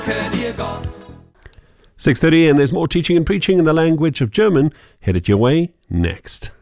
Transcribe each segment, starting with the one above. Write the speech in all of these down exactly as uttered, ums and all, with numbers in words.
six thirty and there's more teaching and preaching in the language of German headed your way next.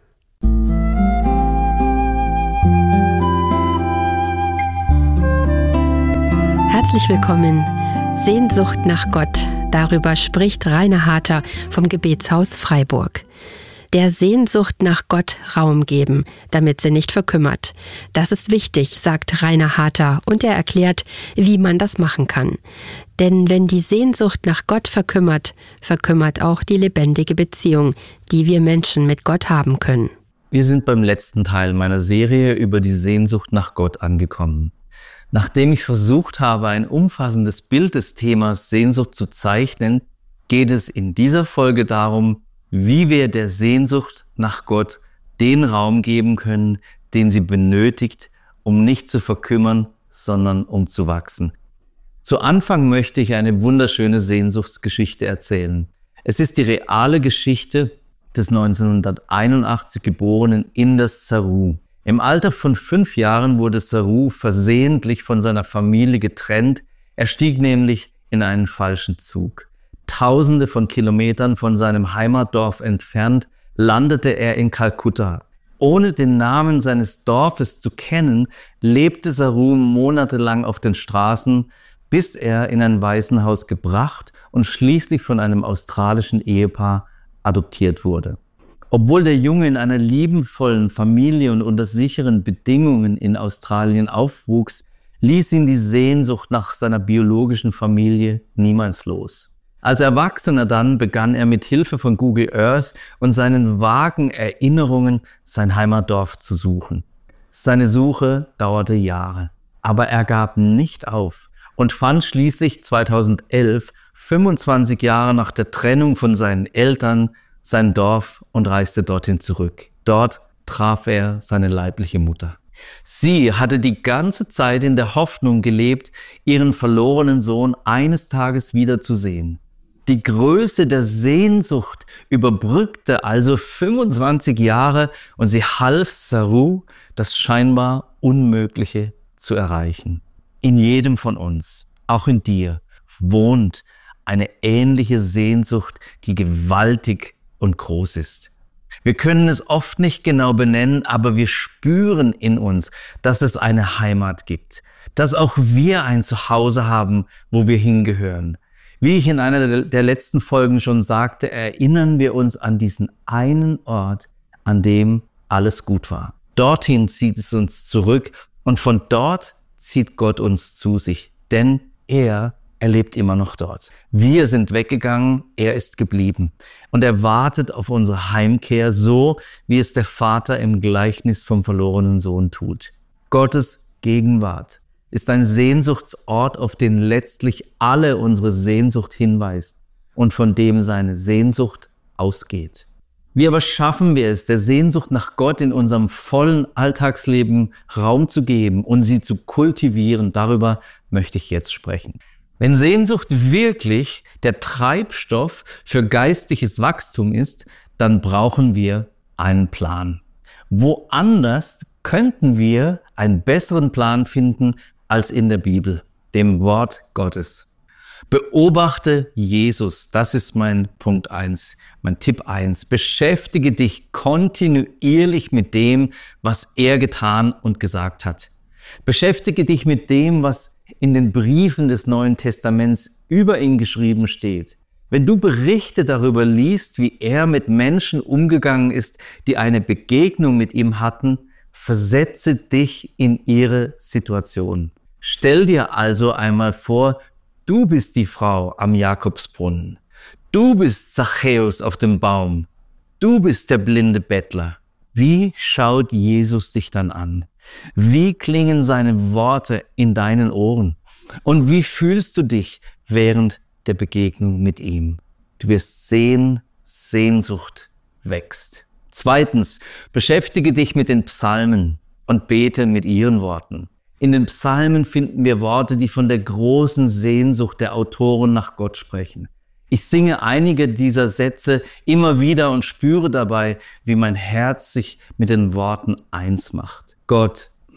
Herzlich willkommen. Sehnsucht nach Gott. Darüber spricht Rainer Harter vom Gebetshaus Freiburg. Der Sehnsucht nach Gott Raum geben, damit sie nicht verkümmert. Das ist wichtig, sagt Rainer Harter, und er erklärt, wie man das machen kann. Denn wenn die Sehnsucht nach Gott verkümmert, verkümmert auch die lebendige Beziehung, die wir Menschen mit Gott haben können. Wir sind beim letzten Teil meiner Serie über die Sehnsucht nach Gott angekommen. Nachdem ich versucht habe, ein umfassendes Bild des Themas Sehnsucht zu zeichnen, geht es in dieser Folge darum, wie wir der Sehnsucht nach Gott den Raum geben können, den sie benötigt, um nicht zu verkümmern, sondern um zu wachsen. Zu Anfang möchte ich eine wunderschöne Sehnsuchtsgeschichte erzählen. Es ist die reale Geschichte des neunzehnhunderteinundachtzig geborenen Inders Saru. Im Alter von fünf Jahren wurde Saru versehentlich von seiner Familie getrennt. Er stieg nämlich in einen falschen Zug. Tausende von Kilometern von seinem Heimatdorf entfernt landete er in Kalkutta. Ohne den Namen seines Dorfes zu kennen, lebte Saru monatelang auf den Straßen, bis er in ein Waisenhaus gebracht und schließlich von einem australischen Ehepaar adoptiert wurde. Obwohl der Junge in einer liebenvollen Familie und unter sicheren Bedingungen in Australien aufwuchs, ließ ihn die Sehnsucht nach seiner biologischen Familie niemals los. Als Erwachsener dann begann er mit Hilfe von Google Earth und seinen vagen Erinnerungen sein Heimatdorf zu suchen. Seine Suche dauerte Jahre, aber er gab nicht auf und fand schließlich zweitausendelf, fünfundzwanzig Jahre nach der Trennung von seinen Eltern, sein Dorf und reiste dorthin zurück. Dort traf er seine leibliche Mutter. Sie hatte die ganze Zeit in der Hoffnung gelebt, ihren verlorenen Sohn eines Tages wiederzusehen. Die Größe der Sehnsucht überbrückte also fünfundzwanzig Jahre und sie half Saru, das scheinbar Unmögliche zu erreichen. In jedem von uns, auch in dir, wohnt eine ähnliche Sehnsucht, die gewaltig und groß ist. Wir können es oft nicht genau benennen, aber wir spüren in uns, dass es eine Heimat gibt, dass auch wir ein Zuhause haben, wo wir hingehören. Wie ich in einer der letzten Folgen schon sagte, erinnern wir uns an diesen einen Ort, an dem alles gut war. Dorthin zieht es uns zurück und von dort zieht Gott uns zu sich, denn er Er lebt immer noch dort. Wir sind weggegangen, er ist geblieben. Und er wartet auf unsere Heimkehr, so wie es der Vater im Gleichnis vom verlorenen Sohn tut. Gottes Gegenwart ist ein Sehnsuchtsort, auf den letztlich alle unsere Sehnsucht hinweist und von dem seine Sehnsucht ausgeht. Wie aber schaffen wir es, der Sehnsucht nach Gott in unserem vollen Alltagsleben Raum zu geben und sie zu kultivieren? Darüber möchte ich jetzt sprechen. Wenn Sehnsucht wirklich der Treibstoff für geistliches Wachstum ist, dann brauchen wir einen Plan. Woanders könnten wir einen besseren Plan finden als in der Bibel, dem Wort Gottes. Beobachte Jesus, das ist mein Punkt eins, mein Tipp eins. Beschäftige dich kontinuierlich mit dem, was er getan und gesagt hat. Beschäftige dich mit dem, was in den Briefen des Neuen Testaments über ihn geschrieben steht. Wenn du Berichte darüber liest, wie er mit Menschen umgegangen ist, die eine Begegnung mit ihm hatten, versetze dich in ihre Situation. Stell dir also einmal vor, du bist die Frau am Jakobsbrunnen. Du bist Zachäus auf dem Baum. Du bist der blinde Bettler. Wie schaut Jesus dich dann an? Wie klingen seine Worte in deinen Ohren? Und wie fühlst du dich während der Begegnung mit ihm? Du wirst sehen, Sehnsucht wächst. Zweitens, beschäftige dich mit den Psalmen und bete mit ihren Worten. In den Psalmen finden wir Worte, die von der großen Sehnsucht der Autoren nach Gott sprechen. Ich singe einige dieser Sätze immer wieder und spüre dabei, wie mein Herz sich mit den Worten eins macht. Gott,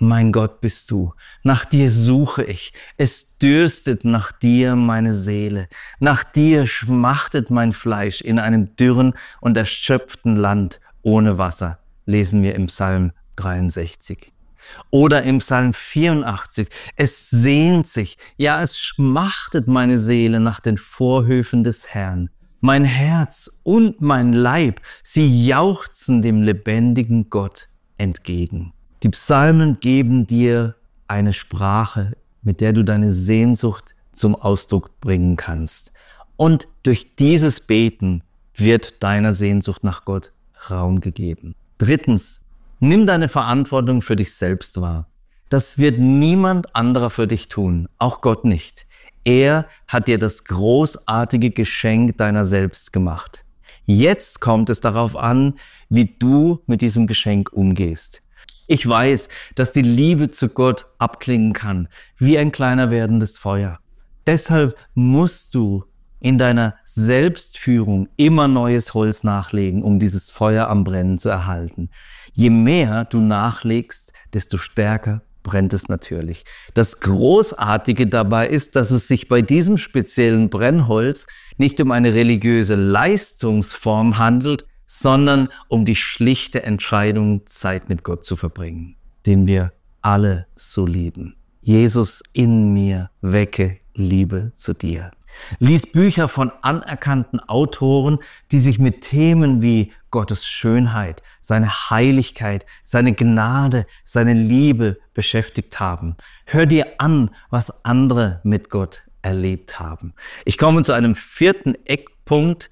mein Gott bist du. Nach dir suche ich. Es dürstet nach dir meine Seele. Nach dir schmachtet mein Fleisch in einem dürren und erschöpften Land ohne Wasser, lesen wir im Psalm dreiundsechzig. Oder im Psalm vierundachtzig, es sehnt sich, ja es schmachtet meine Seele nach den Vorhöfen des Herrn. Mein Herz und mein Leib, sie jauchzen dem lebendigen Gott entgegen. Die Psalmen geben dir eine Sprache, mit der du deine Sehnsucht zum Ausdruck bringen kannst. Und durch dieses Beten wird deiner Sehnsucht nach Gott Raum gegeben. Drittens, nimm deine Verantwortung für dich selbst wahr. Das wird niemand anderer für dich tun, auch Gott nicht. Er hat dir das großartige Geschenk deiner selbst gemacht. Jetzt kommt es darauf an, wie du mit diesem Geschenk umgehst. Ich weiß, dass die Liebe zu Gott abklingen kann, wie ein kleiner werdendes Feuer. Deshalb musst du in deiner Selbstführung immer neues Holz nachlegen, um dieses Feuer am Brennen zu erhalten. Je mehr du nachlegst, desto stärker brennt es natürlich. Das Großartige dabei ist, dass es sich bei diesem speziellen Brennholz nicht um eine religiöse Leistungsform handelt, sondern um die schlichte Entscheidung, Zeit mit Gott zu verbringen, den wir alle so lieben. Jesus in mir, wecke Liebe zu dir. Lies Bücher von anerkannten Autoren, die sich mit Themen wie Gottes Schönheit, seine Heiligkeit, seine Gnade, seine Liebe beschäftigt haben. Hör dir an, was andere mit Gott erlebt haben. Ich komme zu einem vierten Eckpunkt.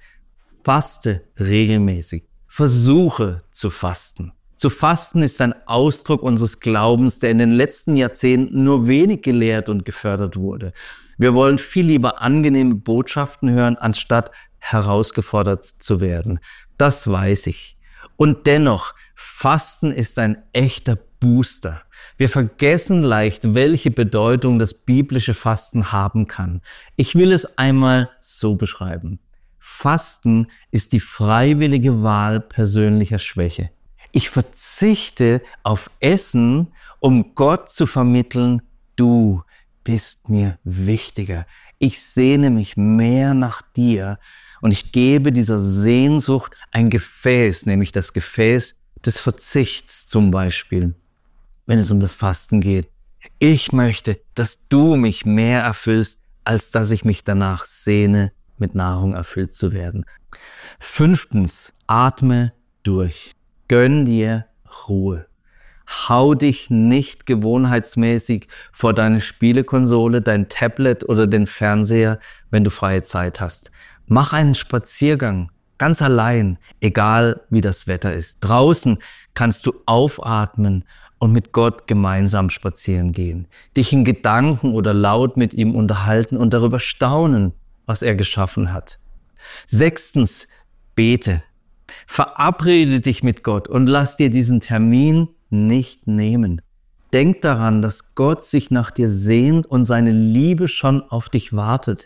Faste regelmäßig. Versuche zu fasten. Zu fasten ist ein Ausdruck unseres Glaubens, der in den letzten Jahrzehnten nur wenig gelehrt und gefördert wurde. Wir wollen viel lieber angenehme Botschaften hören, anstatt herausgefordert zu werden. Das weiß ich. Und dennoch, Fasten ist ein echter Booster. Wir vergessen leicht, welche Bedeutung das biblische Fasten haben kann. Ich will es einmal so beschreiben. Fasten ist die freiwillige Wahl persönlicher Schwäche. Ich verzichte auf Essen, um Gott zu vermitteln, du bist mir wichtiger. Ich sehne mich mehr nach dir und ich gebe dieser Sehnsucht ein Gefäß, nämlich das Gefäß des Verzichts zum Beispiel, wenn es um das Fasten geht. Ich möchte, dass du mich mehr erfüllst, als dass ich mich danach sehne, mit Nahrung erfüllt zu werden. Fünftens, atme durch. Gönn dir Ruhe. Hau dich nicht gewohnheitsmäßig vor deine Spielekonsole, dein Tablet oder den Fernseher, wenn du freie Zeit hast. Mach einen Spaziergang, ganz allein, egal wie das Wetter ist. Draußen kannst du aufatmen und mit Gott gemeinsam spazieren gehen. Dich in Gedanken oder laut mit ihm unterhalten und darüber staunen, was er geschaffen hat. Sechstens, bete. Verabrede dich mit Gott und lass dir diesen Termin nicht nehmen. Denk daran, dass Gott sich nach dir sehnt und seine Liebe schon auf dich wartet.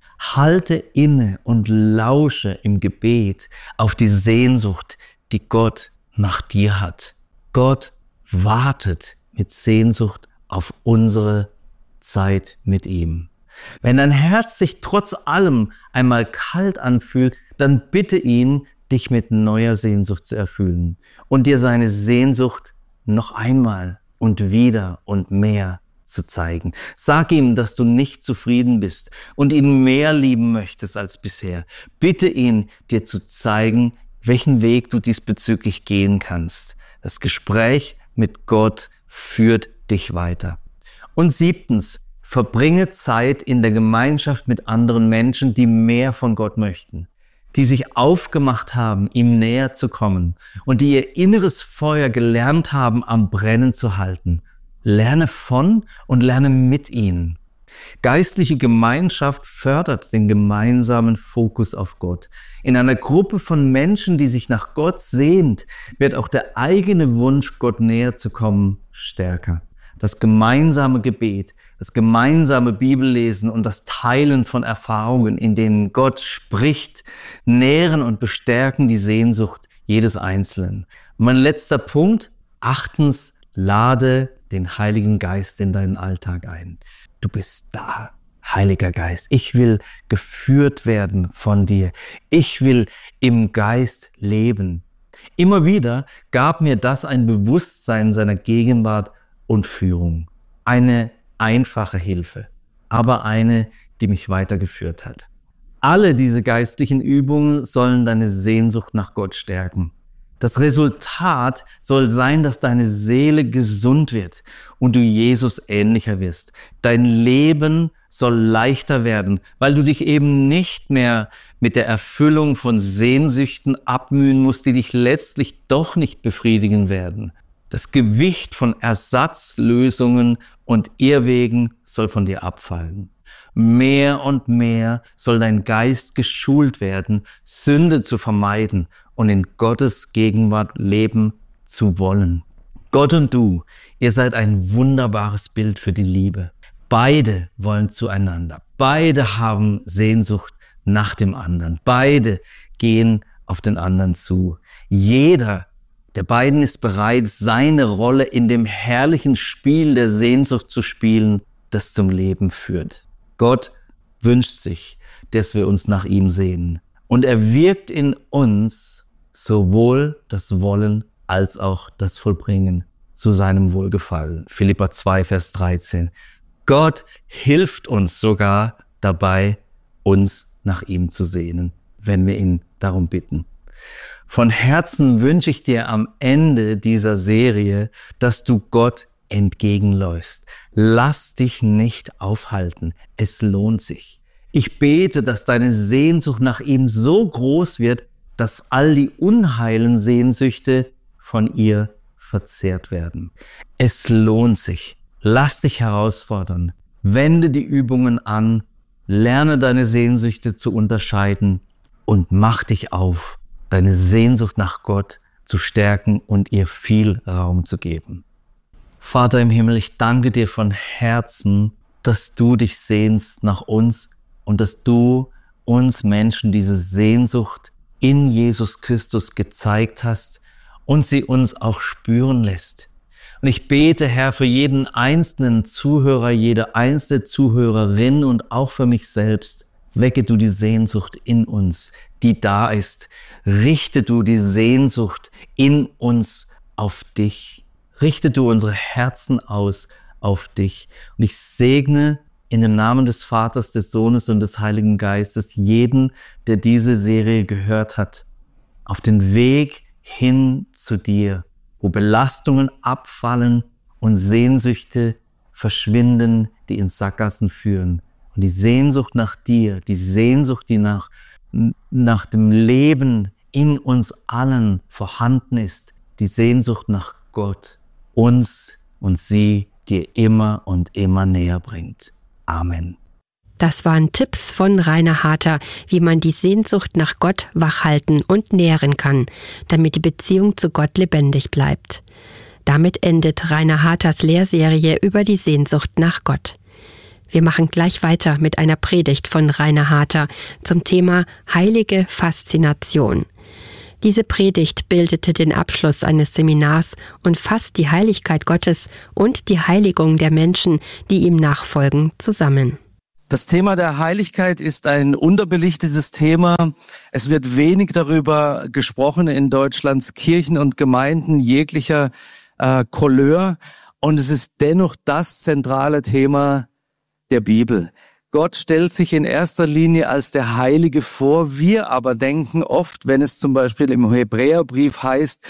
Halte inne und lausche im Gebet auf die Sehnsucht, die Gott nach dir hat. Gott wartet mit Sehnsucht auf unsere Zeit mit ihm. Wenn dein Herz sich trotz allem einmal kalt anfühlt, dann bitte ihn, dich mit neuer Sehnsucht zu erfüllen und dir seine Sehnsucht noch einmal und wieder und mehr zu zeigen. Sag ihm, dass du nicht zufrieden bist und ihn mehr lieben möchtest als bisher. Bitte ihn, dir zu zeigen, welchen Weg du diesbezüglich gehen kannst. Das Gespräch mit Gott führt dich weiter. Und siebtens, verbringe Zeit in der Gemeinschaft mit anderen Menschen, die mehr von Gott möchten, die sich aufgemacht haben, ihm näher zu kommen und die ihr inneres Feuer gelernt haben, am Brennen zu halten. Lerne von und lerne mit ihnen. Geistliche Gemeinschaft fördert den gemeinsamen Fokus auf Gott. In einer Gruppe von Menschen, die sich nach Gott sehnt, wird auch der eigene Wunsch, Gott näher zu kommen, stärker. Das gemeinsame Gebet, das gemeinsame Bibellesen und das Teilen von Erfahrungen, in denen Gott spricht, nähren und bestärken die Sehnsucht jedes Einzelnen. Und mein letzter Punkt, achtens, Lade den Heiligen Geist in deinen Alltag ein. Du bist da, Heiliger Geist. Ich will geführt werden von dir. Ich will im Geist leben. Immer wieder gab mir das ein Bewusstsein seiner Gegenwart und Führung. Eine einfache Hilfe, aber eine, die mich weitergeführt hat. Alle diese geistlichen Übungen sollen deine Sehnsucht nach Gott stärken. Das Resultat soll sein, dass deine Seele gesund wird und du Jesus ähnlicher wirst. Dein Leben soll leichter werden, weil du dich eben nicht mehr mit der Erfüllung von Sehnsüchten abmühen musst, die dich letztlich doch nicht befriedigen werden. Das Gewicht von Ersatzlösungen und Irrwegen soll von dir abfallen. Mehr und mehr soll dein Geist geschult werden, Sünde zu vermeiden und in Gottes Gegenwart leben zu wollen. Gott und du, ihr seid ein wunderbares Bild für die Liebe. Beide wollen zueinander. Beide haben Sehnsucht nach dem anderen. Beide gehen auf den anderen zu. Jeder der beiden ist bereit, seine Rolle in dem herrlichen Spiel der Sehnsucht zu spielen, das zum Leben führt. Gott wünscht sich, dass wir uns nach ihm sehnen. Und er wirkt in uns sowohl das Wollen als auch das Vollbringen zu seinem Wohlgefallen. Philipper zwei, Vers dreizehn. Gott hilft uns sogar dabei, uns nach ihm zu sehnen, wenn wir ihn darum bitten. Von Herzen wünsche ich dir am Ende dieser Serie, dass du Gott entgegenläufst. Lass dich nicht aufhalten. Es lohnt sich. Ich bete, dass deine Sehnsucht nach ihm so groß wird, dass all die unheilen Sehnsüchte von ihr verzehrt werden. Es lohnt sich. Lass dich herausfordern. Wende die Übungen an. Lerne deine Sehnsüchte zu unterscheiden und mach dich auf, deine Sehnsucht nach Gott zu stärken und ihr viel Raum zu geben. Vater im Himmel, ich danke dir von Herzen, dass du dich sehnst nach uns und dass du uns Menschen diese Sehnsucht in Jesus Christus gezeigt hast und sie uns auch spüren lässt. Und ich bete, Herr, für jeden einzelnen Zuhörer, jede einzelne Zuhörerin und auch für mich selbst, wecke du die Sehnsucht in uns, die da ist. Richte du die Sehnsucht in uns auf dich. Richte du unsere Herzen aus auf dich. Und ich segne in dem Namen des Vaters, des Sohnes und des Heiligen Geistes jeden, der diese Serie gehört hat, auf den Weg hin zu dir, wo Belastungen abfallen und Sehnsüchte verschwinden, die in Sackgassen führen. Und die Sehnsucht nach dir, die Sehnsucht, die nach, nach dem Leben in uns allen vorhanden ist, die Sehnsucht nach Gott, uns und sie dir immer und immer näher bringt. Amen. Das waren Tipps von Rainer Harter, wie man die Sehnsucht nach Gott wachhalten und nähren kann, damit die Beziehung zu Gott lebendig bleibt. Damit endet Rainer Harters Lehrserie über die Sehnsucht nach Gott. Wir machen gleich weiter mit einer Predigt von Rainer Harter zum Thema Heilige Faszination. Diese Predigt bildete den Abschluss eines Seminars und fasst die Heiligkeit Gottes und die Heiligung der Menschen, die ihm nachfolgen, zusammen. Das Thema der Heiligkeit ist ein unterbelichtetes Thema. Es wird wenig darüber gesprochen in Deutschlands Kirchen und Gemeinden jeglicher äh, Couleur. Und es ist dennoch das zentrale Thema der Bibel. Gott stellt sich in erster Linie als der Heilige vor. Wir aber denken oft, wenn es zum Beispiel im Hebräerbrief heißt,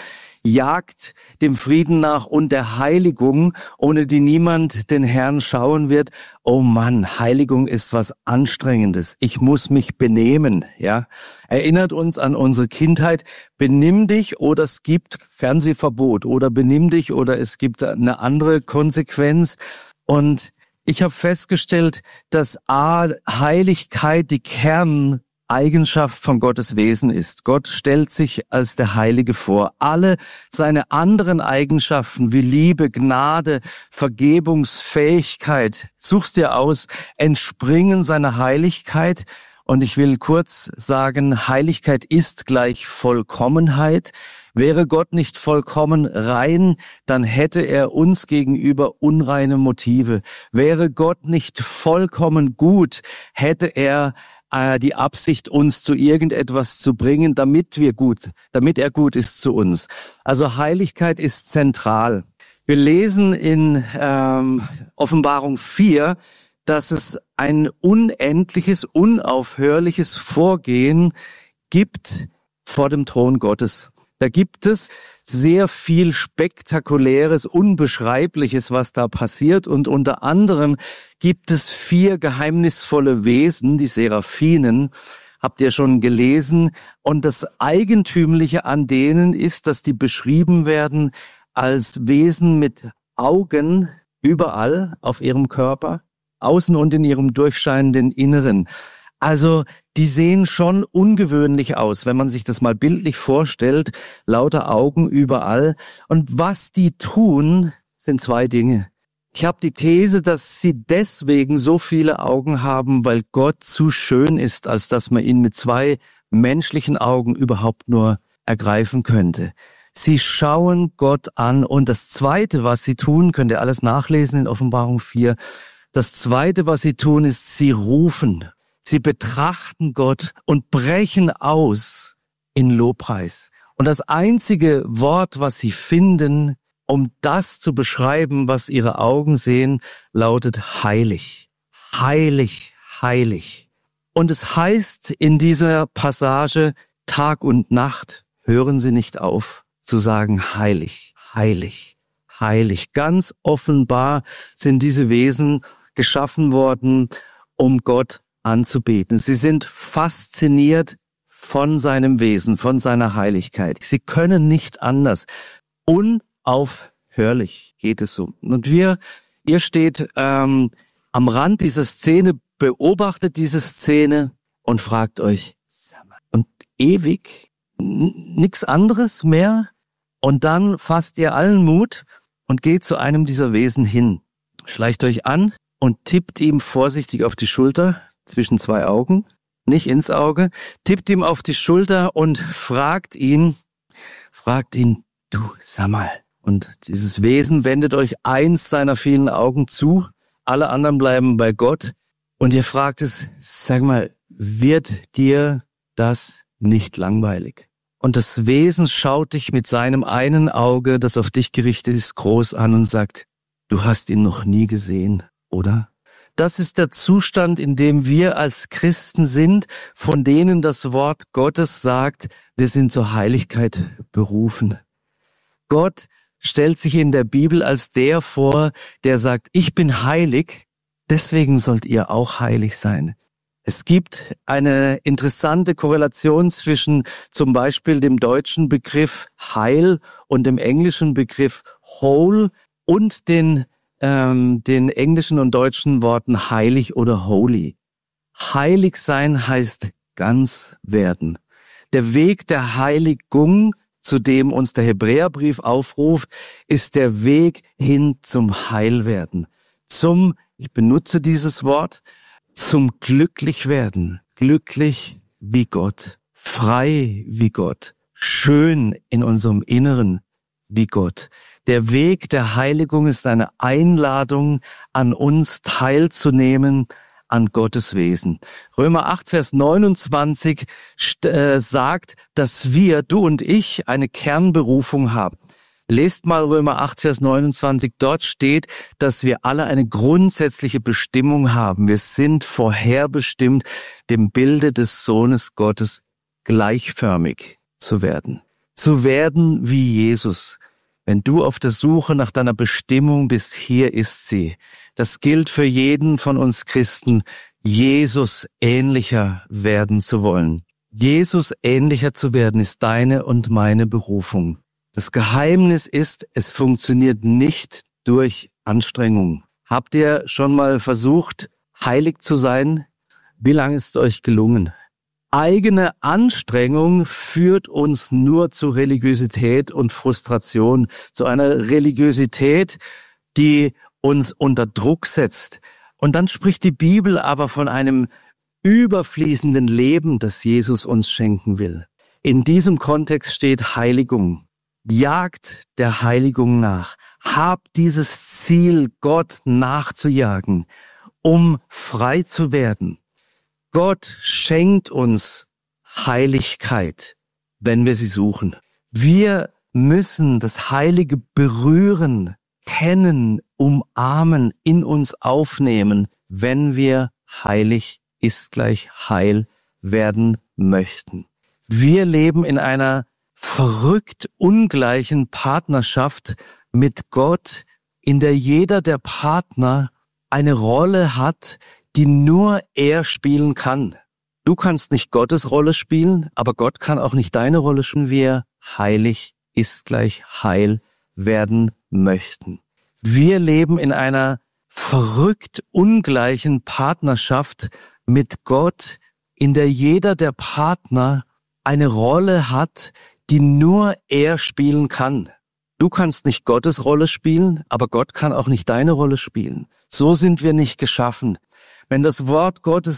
jagt dem Frieden nach und der Heiligung, ohne die niemand den Herrn schauen wird. Oh Mann, Heiligung ist was Anstrengendes. Ich muss mich benehmen, ja. Erinnert uns an unsere Kindheit. Benimm dich oder es gibt Fernsehverbot oder benimm dich oder es gibt eine andere Konsequenz. Und ich habe festgestellt, dass A, Heiligkeit die Kerneigenschaft von Gottes Wesen ist. Gott stellt sich als der Heilige vor. Alle seine anderen Eigenschaften wie Liebe, Gnade, Vergebungsfähigkeit, such's dir aus, entspringen seiner Heiligkeit. Und ich will kurz sagen, Heiligkeit ist gleich Vollkommenheit. Wäre Gott nicht vollkommen rein, dann hätte er uns gegenüber unreine Motive. Wäre Gott nicht vollkommen gut, hätte er äh, die Absicht, uns zu irgendetwas zu bringen, damit wir gut, damit er gut ist zu uns. Also Heiligkeit ist zentral. Wir lesen in ähm, Offenbarung vier, dass es ein unendliches, unaufhörliches Vorgehen gibt vor dem Thron Gottes. Da gibt es sehr viel Spektakuläres, Unbeschreibliches, was da passiert. Und unter anderem gibt es vier geheimnisvolle Wesen, die Seraphinen, habt ihr schon gelesen. Und das Eigentümliche an denen ist, dass die beschrieben werden als Wesen mit Augen überall auf ihrem Körper, außen und in ihrem durchscheinenden Inneren. Also die sehen schon ungewöhnlich aus, wenn man sich das mal bildlich vorstellt, lauter Augen überall. Und was die tun, sind zwei Dinge. Ich habe die These, dass sie deswegen so viele Augen haben, weil Gott zu schön ist, als dass man ihn mit zwei menschlichen Augen überhaupt nur ergreifen könnte. Sie schauen Gott an. Und das Zweite, was sie tun, könnt ihr alles nachlesen in Offenbarung vier, das Zweite, was sie tun, ist, sie rufen. Sie betrachten Gott und brechen aus in Lobpreis. Und das einzige Wort, was sie finden, um das zu beschreiben, was ihre Augen sehen, lautet heilig. Heilig, heilig. Und es heißt in dieser Passage, Tag und Nacht hören sie nicht auf zu sagen, heilig, heilig, heilig. Ganz offenbar sind diese Wesen geschaffen worden, um Gott anzubeten. Sie sind fasziniert von seinem Wesen, von seiner Heiligkeit. Sie können nicht anders. Unaufhörlich geht es so. Und wir, ihr steht ähm, am Rand dieser Szene, beobachtet diese Szene und fragt euch, und ewig nichts anderes mehr? Und dann fasst ihr allen Mut und geht zu einem dieser Wesen hin. Schleicht euch an und tippt ihm vorsichtig auf die Schulter, zwischen zwei Augen, nicht ins Auge, tippt ihm auf die Schulter und fragt ihn, fragt ihn, du, sag mal. Und dieses Wesen wendet euch eins seiner vielen Augen zu, alle anderen bleiben bei Gott. Und ihr fragt es, sag mal, wird dir das nicht langweilig? Und das Wesen schaut dich mit seinem einen Auge, das auf dich gerichtet ist, groß an und sagt, du hast ihn noch nie gesehen, oder? Das ist der Zustand, in dem wir als Christen sind, von denen das Wort Gottes sagt, wir sind zur Heiligkeit berufen. Gott stellt sich in der Bibel als der vor, der sagt, ich bin heilig, deswegen sollt ihr auch heilig sein. Es gibt eine interessante Korrelation zwischen zum Beispiel dem deutschen Begriff Heil und dem englischen Begriff Whole und den, ähm, den englischen und deutschen Worten heilig oder holy. Heilig sein heißt ganz werden. Der Weg der Heiligung, zu dem uns der Hebräerbrief aufruft, ist der Weg hin zum Heilwerden. Zum, ich benutze dieses Wort, zum Glücklichwerden. Glücklich wie Gott, frei wie Gott, schön in unserem Inneren wie Gott. Der Weg der Heiligung ist eine Einladung an uns teilzunehmen an Gottes Wesen. Römer acht, Vers neunundzwanzig äh, sagt, dass wir, du und ich, eine Kernberufung haben. Lest mal Römer acht, Vers neunundzwanzig. Dort steht, dass wir alle eine grundsätzliche Bestimmung haben. Wir sind vorherbestimmt, dem Bilde des Sohnes Gottes gleichförmig zu werden. Zu werden wie Jesus. Wenn du auf der Suche nach deiner Bestimmung bist, hier ist sie. Das gilt für jeden von uns Christen, Jesus ähnlicher werden zu wollen. Jesus ähnlicher zu werden ist deine und meine Berufung. Das Geheimnis ist, es funktioniert nicht durch Anstrengung. Habt ihr schon mal versucht, heilig zu sein? Wie lange ist es euch gelungen? Eigene Anstrengung führt uns nur zu Religiosität und Frustration, zu einer Religiosität, die uns unter Druck setzt. Und dann spricht die Bibel aber von einem überfließenden Leben, das Jesus uns schenken will. In diesem Kontext steht Heiligung. Jagt der Heiligung nach. Habt dieses Ziel, Gott nachzujagen, um frei zu werden. Gott schenkt uns Heiligkeit, wenn wir sie suchen. Wir müssen das Heilige berühren, kennen, umarmen, in uns aufnehmen, wenn wir heilig ist gleich heil werden möchten. Wir leben in einer verrückt ungleichen Partnerschaft mit Gott, in der jeder der Partner eine Rolle hat, die nur er spielen kann. Du kannst nicht Gottes Rolle spielen, aber Gott kann auch nicht deine Rolle spielen. Wir heilig ist gleich heil werden möchten. Wir leben in einer verrückt ungleichen Partnerschaft mit Gott, in der jeder der Partner eine Rolle hat, die nur er spielen kann. Du kannst nicht Gottes Rolle spielen, aber Gott kann auch nicht deine Rolle spielen. So sind wir nicht geschaffen. Wenn das Wort Gottes